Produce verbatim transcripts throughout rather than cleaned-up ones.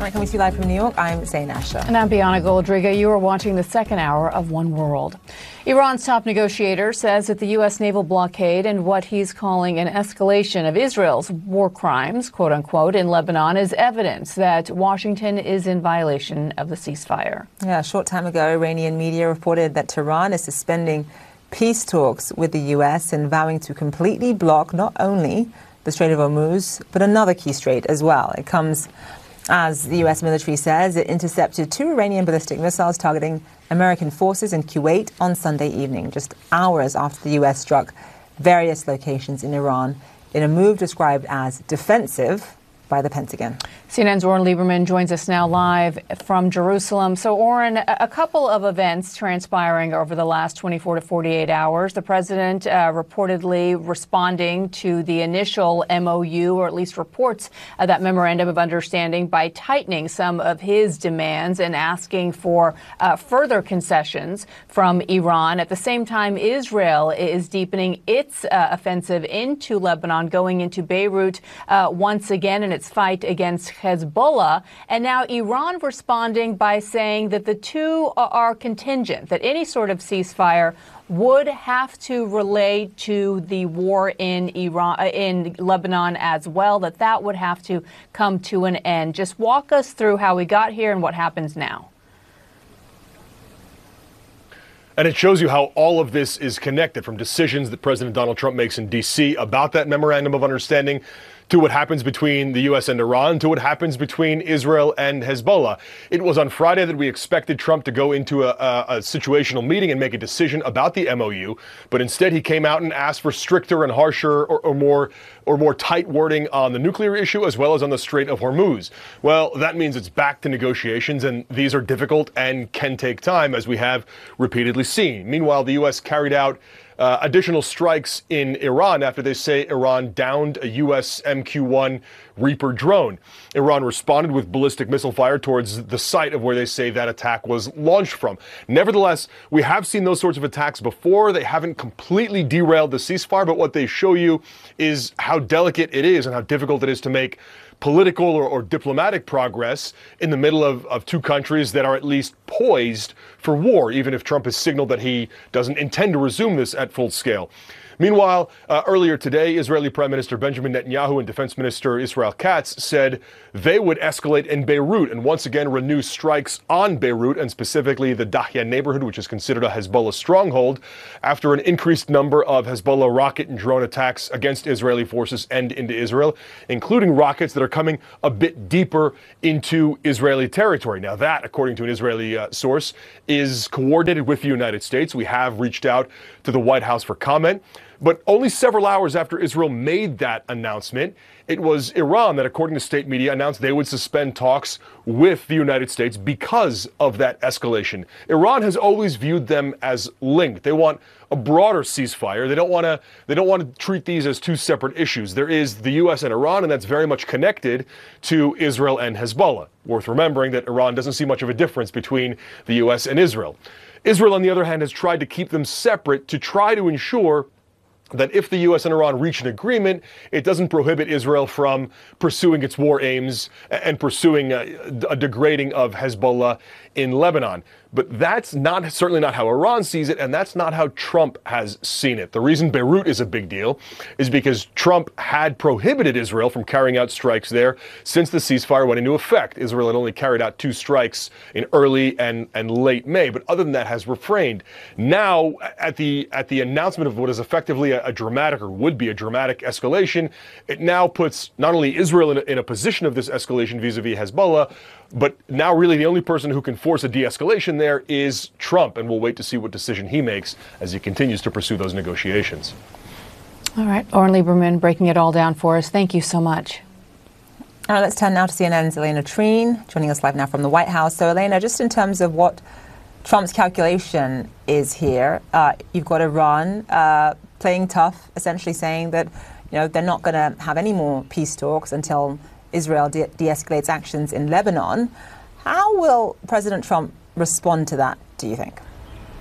All right, coming to you live from New York, I'm Zain Asher. And I'm Bianna Goldriga. You are watching the second hour of One World. Iran's top negotiator says that the U S naval blockade and what he's calling an escalation of Israel's war crimes, quote unquote, in Lebanon is evidence that Washington is in violation of the ceasefire. Yeah, a short time ago, Iranian media reported that Tehran is suspending peace talks with the U S and vowing to completely block not only the Strait of Hormuz, but another key strait as well. It comes as the U S military says it intercepted two Iranian ballistic missiles targeting American forces in Kuwait on Sunday evening, just hours after the U S struck various locations in Iran in a move described as defensive by the Pentagon. C N N's Oren Lieberman joins us now live from Jerusalem. So, Oren, a couple of events transpiring over the last twenty-four to forty-eight hours. The president uh, reportedly responding to the initial M O U, or at least reports of that memorandum of understanding, by tightening some of his demands and asking for uh, further concessions from Iran. At the same time, Israel is deepening its uh, offensive into Lebanon, going into Beirut uh, once again in its fight against Hezbollah, and now Iran responding by saying that the two are contingent, that any sort of ceasefire would have to relate to the war in Iran, in Lebanon as well, that that would have to come to an end. Just walk us through how we got here and what happens now. And it shows you how all of this is connected, from decisions that President Donald Trump makes in D C about that memorandum of understanding, to what happens between the U S and Iran, to what happens between Israel and Hezbollah. It was on Friday that we expected Trump to go into a, a, a situational meeting and make a decision about the M O U, but instead he came out and asked for stricter and harsher or, or more or more tight wording on the nuclear issue as well as on the Strait of Hormuz. Well, that means it's back to negotiations, and these are difficult and can take time, as we have repeatedly seen. Meanwhile, the U S carried out Uh, additional strikes in Iran after they say Iran downed a U S M Q one Reaper drone. Iran responded with ballistic missile fire towards the site of where they say that attack was launched from. Nevertheless, we have seen those sorts of attacks before. They haven't completely derailed the ceasefire, but what they show you is how delicate it is and how difficult it is to make political or, or diplomatic progress in the middle of, of two countries that are at least poised for war, even if Trump has signaled that he doesn't intend to resume this at full scale. Meanwhile, uh, earlier today, Israeli Prime Minister Benjamin Netanyahu and Defense Minister Israel Katz said they would escalate in Beirut and once again renew strikes on Beirut, and specifically the Dahya neighborhood, which is considered a Hezbollah stronghold, after an increased number of Hezbollah rocket and drone attacks against Israeli forces and into Israel, including rockets that are coming a bit deeper into Israeli territory. Now that, according to an Israeli uh, source, is coordinated with the United States. We have reached out to the White House for comment. But only several hours after Israel made that announcement, it was Iran that, according to state media, announced they would suspend talks with the United States because of that escalation. Iran has always viewed them as linked. They want a broader ceasefire. They don't want to they don't want to treat these as two separate issues. There is the U S and Iran, and that's very much connected to Israel and Hezbollah. Worth remembering that Iran doesn't see much of a difference between the U S and Israel. Israel, on the other hand, has tried to keep them separate to try to ensure that if the U S and Iran reach an agreement, it doesn't prohibit Israel from pursuing its war aims and pursuing a, a degrading of Hezbollah in Lebanon. But that's not certainly not how Iran sees it, and that's not how Trump has seen it. The reason Beirut is a big deal is because Trump had prohibited Israel from carrying out strikes there since the ceasefire went into effect. Israel had only carried out two strikes in early and, and late May, but other than that has refrained. Now, at the at the announcement of what is effectively a, a dramatic, or would be a dramatic escalation, it now puts not only Israel in a, in a position of this escalation vis-a-vis Hezbollah, but now really the only person who can force a de-escalation there is Trump, and we'll wait to see what decision he makes as he continues to pursue those negotiations. All right, Oren Lieberman breaking it all down for us. Thank you so much. All right, let's turn now to C N N's Elena Treen, joining us live now from the White House. So, Elena, just in terms of what Trump's calculation is here, uh, you've got Iran uh, playing tough, essentially saying that, you know, they're not going to have any more peace talks until Israel de- de-escalates actions in Lebanon. How will President Trump respond to that, do you think?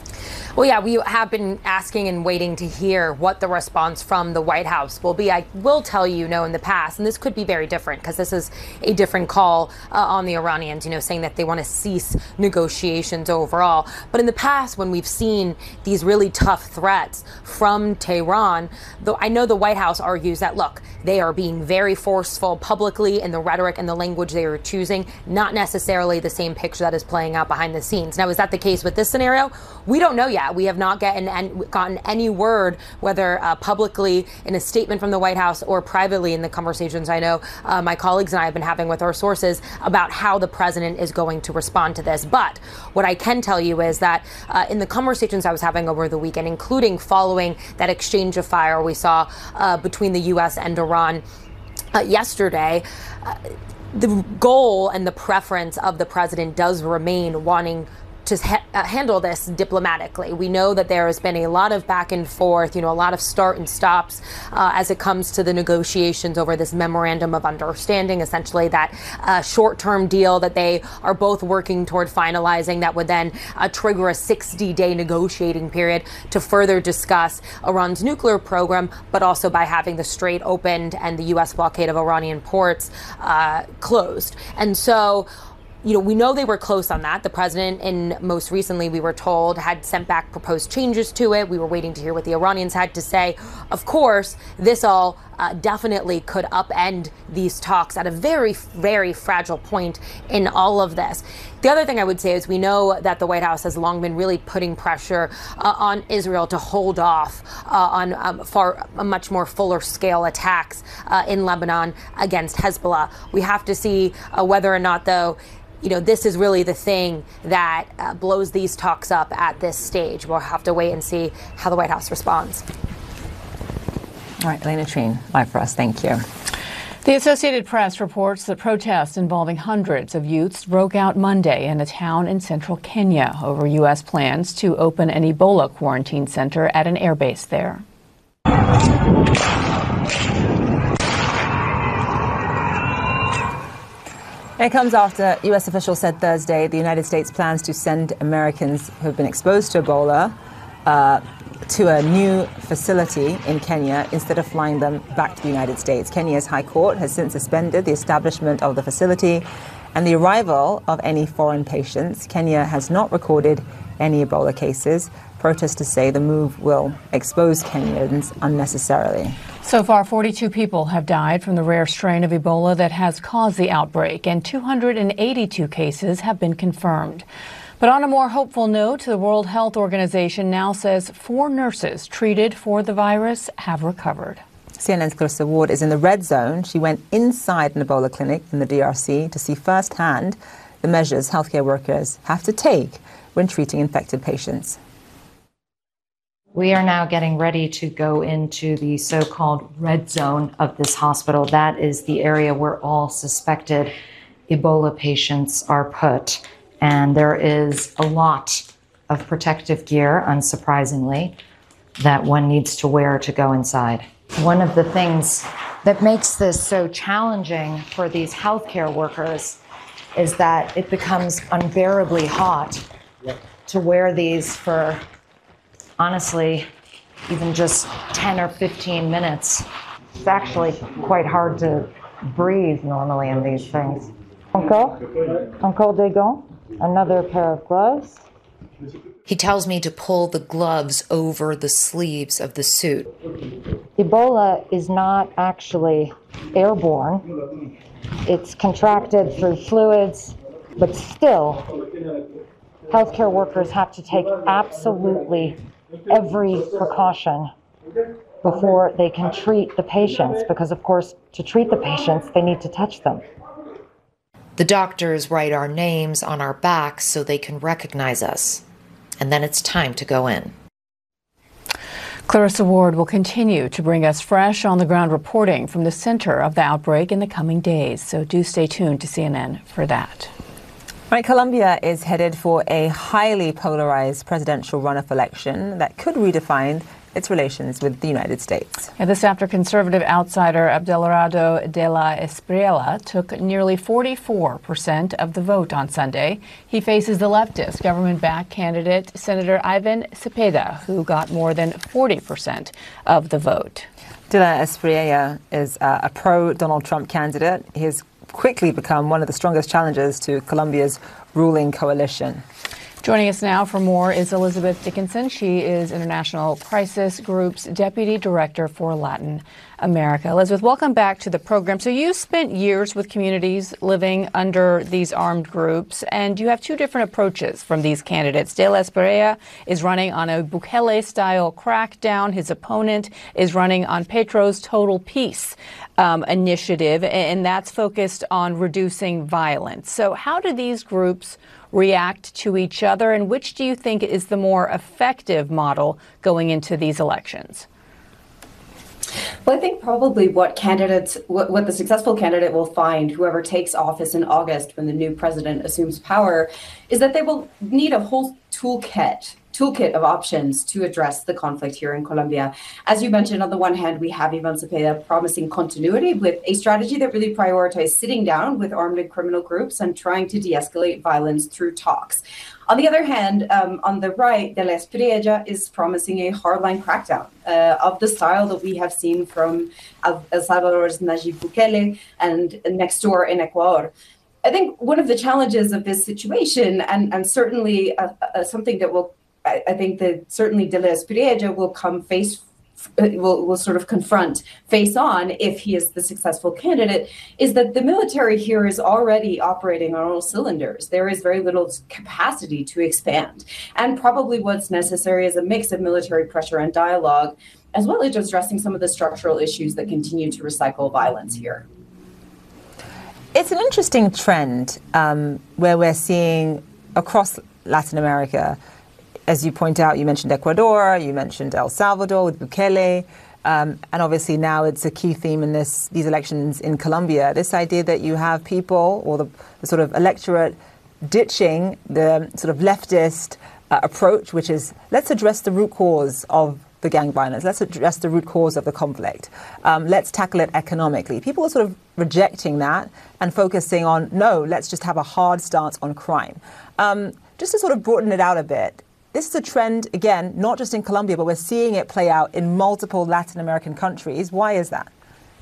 Well, yeah, we have been asking and waiting to hear what the response from the White House will be. I will tell you, you know, in the past, and this could be very different because this is a different call uh, on the Iranians, you know, saying that they want to cease negotiations overall. But in the past, when we've seen these really tough threats from Tehran, though I know the White House argues that, look, they are being very forceful publicly in the rhetoric and the language they are choosing, not necessarily the same picture that is playing out behind the scenes. Now, is that the case with this scenario? We don't know yet. We have not gotten, gotten any word, whether uh, publicly in a statement from the White House or privately in the conversations I know uh, my colleagues and I have been having with our sources about how the president is going to respond to this. But what I can tell you is that uh, in the conversations I was having over the weekend, including following that exchange of fire we saw uh, between the U S and Iran uh, yesterday, uh, the goal and the preference of the president does remain wanting to ha- uh, handle this diplomatically. We know that there has been a lot of back and forth, you know, a lot of start and stops uh, as it comes to the negotiations over this memorandum of understanding, essentially that uh, short-term deal that they are both working toward finalizing that would then uh, trigger a sixty-day negotiating period to further discuss Iran's nuclear program, but also by having the Strait opened and the U S blockade of Iranian ports uh, closed. And so, you know, we know they were close on that. The president, and most recently, we were told, had sent back proposed changes to it. We were waiting to hear what the Iranians had to say. Of course, this all uh, definitely could upend these talks at a very, very fragile point in all of this. The other thing I would say is we know that the White House has long been really putting pressure uh, on Israel to hold off uh, on um, far a much more fuller scale attacks uh, in Lebanon against Hezbollah. We have to see uh, whether or not, though, you know, this is really the thing that uh, blows these talks up at this stage. We'll have to wait and see how the White House responds. All right, Elena Treen, live for us. Thank you. The Associated Press reports that protests involving hundreds of youths broke out Monday in a town in central Kenya over U S plans to open an Ebola quarantine center at an airbase there. It comes after U S officials said Thursday the United States plans to send Americans who have been exposed to Ebola uh, to a new facility in Kenya instead of flying them back to the United States. Kenya's High Court has since suspended the establishment of the facility and the arrival of any foreign patients. Kenya has not recorded any Ebola cases. Protesters say the move will expose Kenyans unnecessarily. So far, forty-two people have died from the rare strain of Ebola that has caused the outbreak, and two hundred eighty-two cases have been confirmed. But on a more hopeful note, the World Health Organization now says four nurses treated for the virus have recovered. C N N's Clarissa Ward is in the red zone. She went inside an Ebola clinic in the D R C to see firsthand the measures healthcare workers have to take when treating infected patients. We are now getting ready to go into the so-called red zone of this hospital. That is the area where all suspected Ebola patients are put. And there is a lot of protective gear, unsurprisingly, that one needs to wear to go inside. One of the things that makes this so challenging for these healthcare workers is that it becomes unbearably hot to wear these for, honestly, even just ten or fifteen minutes. It's actually quite hard to breathe normally in these things. Encore? Encore des gants? Another pair of gloves. He tells me to pull the gloves over the sleeves of the suit. Ebola is not actually airborne. It's contracted through fluids, but still, healthcare workers have to take absolutely every precaution before they can treat the patients, because, of course, to treat the patients, they need to touch them. The doctors write our names on our backs so they can recognize us. And then it's time to go in. Clarissa Ward will continue to bring us fresh on-the-ground reporting from the center of the outbreak in the coming days. So do stay tuned to C N N for that. Right, Colombia is headed for a highly polarized presidential runoff election that could redefine its relations with the United States. And this after conservative outsider Abelardo de la Espriella took nearly forty-four percent of the vote on Sunday. He faces the leftist government-backed candidate, Senator Ivan Cepeda, who got more than forty percent of the vote. De la Espriella is uh, a pro-Donald Trump candidate. He has quickly become one of the strongest challengers to Colombia's ruling coalition. Joining us now for more is Elizabeth Dickinson. She is International Crisis Group's Deputy Director for Latin America. Elizabeth, welcome back to the program. So you spent years with communities living under these armed groups, and you have two different approaches from these candidates. De la Espriella is running on a Bukele-style crackdown. His opponent is running on Petro's Total Peace um, initiative, and that's focused on reducing violence. So how do these groups react to each other, and which do you think is the more effective model going into these elections? Well, I think probably what candidates, what, what the successful candidate will find, whoever takes office in August when the new president assumes power, is that they will need a whole toolkit toolkit of options to address the conflict here in Colombia. As you mentioned, on the one hand, we have Ivan Cepeda promising continuity with a strategy that really prioritizes sitting down with armed and criminal groups and trying to de-escalate violence through talks. On the other hand, um, on the right, De la Espriella is promising a hardline crackdown uh, of the style that we have seen from El, El Salvador's Nayib Bukele and next door in Ecuador. I think one of the challenges of this situation, and, and certainly uh, uh, something that will I, I think that certainly De la Espriella will come face, will, will sort of confront face on if he is the successful candidate, is that the military here is already operating on all cylinders. There is very little capacity to expand. And probably what's necessary is a mix of military pressure and dialogue, as well as addressing some of the structural issues that continue to recycle violence here. It's an interesting trend um, where we're seeing across Latin America. As you point out, you mentioned Ecuador, you mentioned El Salvador with Bukele, um, and obviously now it's a key theme in this these elections in Colombia. This idea that you have people or the, the sort of electorate ditching the sort of leftist uh, approach, which is let's address the root cause of the gang violence, let's address the root cause of the conflict, um, let's tackle it economically. People are sort of rejecting that and focusing on, no, let's just have a hard stance on crime. Um, just to sort of broaden it out a bit, this is a trend, again, not just in Colombia, but we're seeing it play out in multiple Latin American countries. Why is that?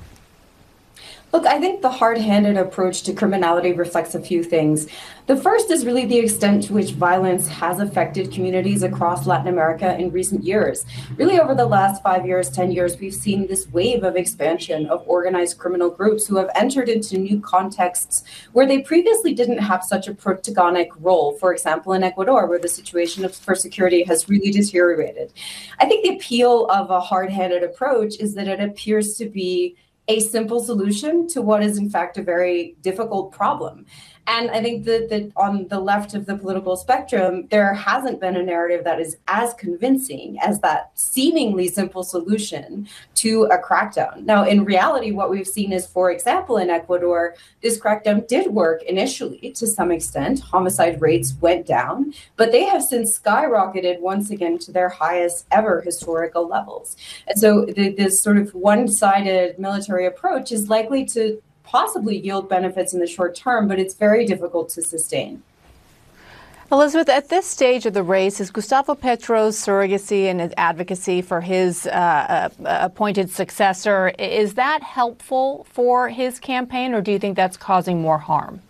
Look, I think the hard-handed approach to criminality reflects a few things. The first is really the extent to which violence has affected communities across Latin America in recent years. Really, over the last five years, ten years, we've seen this wave of expansion of organized criminal groups who have entered into new contexts where they previously didn't have such a protagonic role. For example, in Ecuador, where the situation for security has really deteriorated. I think the appeal of a hard-handed approach is that it appears to be a simple solution to what is in fact a very difficult problem. And I think that, that on the left of the political spectrum, there hasn't been a narrative that is as convincing as that seemingly simple solution to a crackdown. Now, in reality, what we've seen is, for example, in Ecuador, this crackdown did work initially to some extent. Homicide rates went down, but they have since skyrocketed once again to their highest ever historical levels. And so the, this sort of one-sided military approach is likely to possibly yield benefits in the short term, but it's very difficult to sustain. Elizabeth, at this stage of the race, is Gustavo Petro's surrogacy and his advocacy for his uh, uh, appointed successor, is that helpful for his campaign, or do you think that's causing more harm?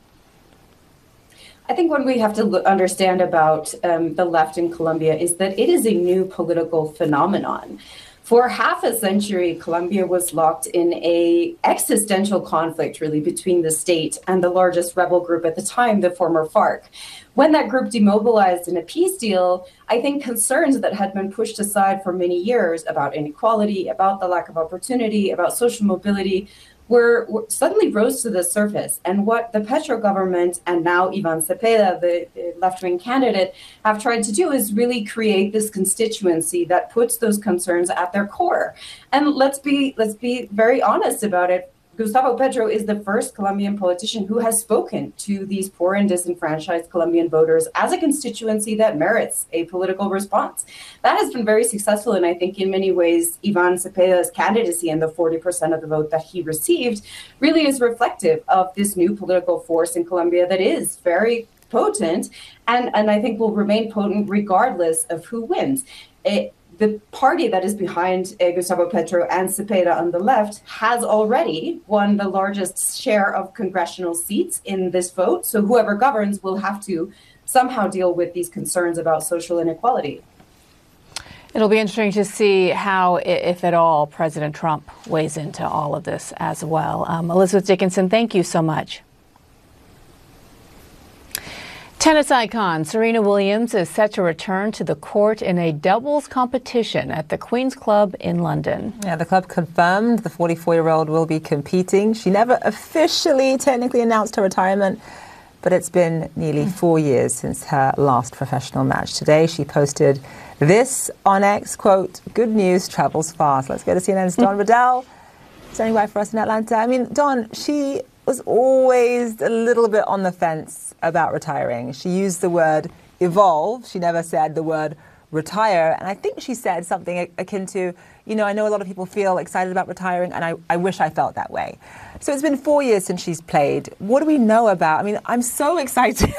I think what we have to look, understand about um, the left in Colombia is that it is a new political phenomenon. For half a century, Colombia was locked in a existential conflict, really, between the state and the largest rebel group at the time, the former FARC. When that group demobilized in a peace deal, I think concerns that had been pushed aside for many years about inequality, about the lack of opportunity, about social mobility, Were, were suddenly rose to the surface. And what the Petro government and now Ivan Cepeda, the, the left-wing candidate, have tried to do is really create this constituency that puts those concerns at their core. And let's be let's be very honest about it. Gustavo Petro is the first Colombian politician who has spoken to these poor and disenfranchised Colombian voters as a constituency that merits a political response. That has been very successful, and I think in many ways, Ivan Cepeda's candidacy and the forty percent of the vote that he received really is reflective of this new political force in Colombia that is very potent, and, and I think will remain potent regardless of who wins. It, The party that is behind uh, Gustavo Petro and Cepeda on the left has already won the largest share of congressional seats in this vote. So whoever governs will have to somehow deal with these concerns about social inequality. It'll be interesting to see how, if at all, President Trump weighs into all of this as well. Um, Elizabeth Dickinson, thank you so much. Tennis icon Serena Williams is set to return to the court in a doubles competition at the Queen's Club in London. Yeah, the club confirmed the forty-four-year-old will be competing. She never officially technically announced her retirement, but it's been nearly four years since her last professional match. Today, she posted this on X, quote, "Good news travels fast." Let's go to C N N's Don Riddell, standing by for us in Atlanta. I mean, Don, she was always a little bit on the fence about retiring. She used the word evolve. She never said the word retire. And I think she said something akin to, you know, I know a lot of people feel excited about retiring, and I, I wish I felt that way. So it's been four years since she's played. What do we know about? I mean, I'm so excited.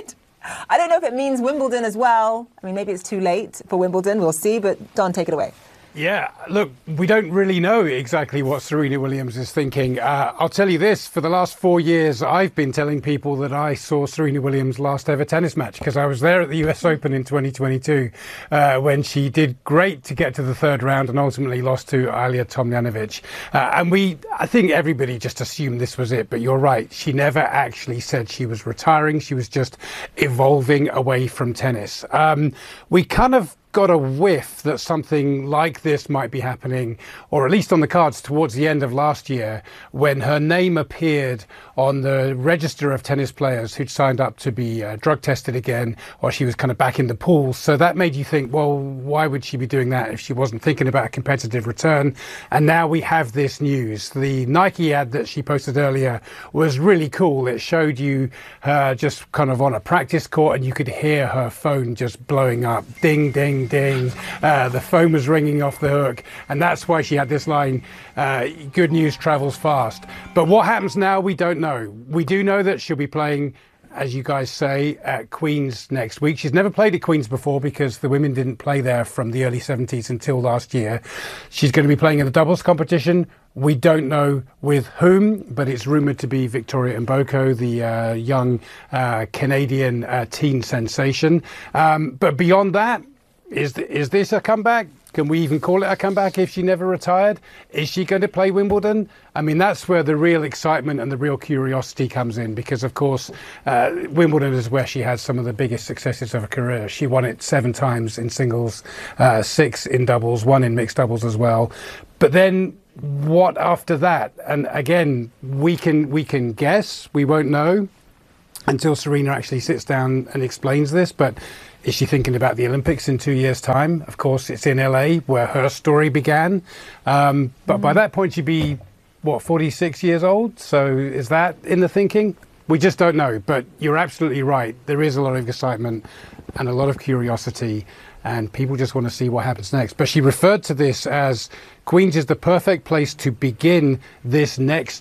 I don't know if it means Wimbledon as well. I mean, maybe it's too late for Wimbledon. We'll see. But Don, take it away. Yeah, look, we don't really know exactly what Serena Williams is thinking. Uh, I'll tell you this, for the last four years, I've been telling people that I saw Serena Williams' last ever tennis match because I was there at the U S Open in twenty twenty-two uh, when she did great to get to the third round and ultimately lost to Ajla Tomljanovic. Uh, and we, I think everybody just assumed this was it, but you're right. She never actually said she was retiring. She was just evolving away from tennis. Um, we kind of got a whiff that something like this might be happening, or at least on the cards towards the end of last year, when her name appeared on the register of tennis players who'd signed up to be uh, drug tested again, or she was kind of back in the pool. So that made you think, well, why would she be doing that if she wasn't thinking about a competitive return? And now we have this news. The Nike ad that she posted earlier was really cool. It showed you her just kind of on a practice court, and you could hear her phone just blowing up. Ding, ding, ding. Uh, the phone was ringing off the hook, and that's why she had this line, uh, good news travels fast. But what happens now, we don't know. We do know that she'll be playing, as you guys say, at Queen's next week. She's never played at Queen's before because the women didn't play there from the early seventies until last year. She's going to be playing in the doubles competition. We don't know with whom, but it's rumoured to be Victoria Mboko, the uh, young uh, Canadian uh, teen sensation. Um, but beyond that, Is, th- is this a comeback? Can we even call it a comeback if she never retired? Is she going to play Wimbledon? I mean, that's where the real excitement and the real curiosity comes in, because, of course, uh, Wimbledon is where she had some of the biggest successes of her career. She won it seven times in singles, uh, six in doubles, one in mixed doubles as well. But then what after that? And again, we can we can guess. We won't know until Serena actually sits down and explains this. But is she thinking about the Olympics in two years' time? Of course, it's in L A where her story began. Um, but mm. by that point, she'd be, what, forty-six years old? So is that in the thinking? We just don't know. But you're absolutely right. There is a lot of excitement and a lot of curiosity, and people just want to see what happens next. But she referred to this as Queen's is the perfect place to begin this next